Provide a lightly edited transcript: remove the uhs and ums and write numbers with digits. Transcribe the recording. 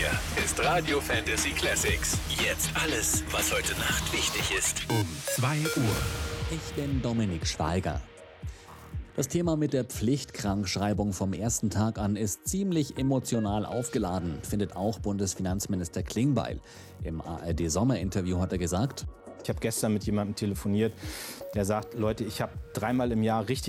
Hier ist Radio Fantasy Classics. Jetzt alles, was heute Nacht wichtig ist. Um 2 Uhr. Ich bin Dominik Schweiger. Das Thema mit der Pflichtkrankschreibung vom ersten Tag an ist ziemlich emotional aufgeladen, findet auch Bundesfinanzminister Klingbeil. Im ARD-Sommerinterview hat er gesagt: Ich habe gestern mit jemandem telefoniert, der sagt, Leute, ich habe 3-mal im Jahr richtig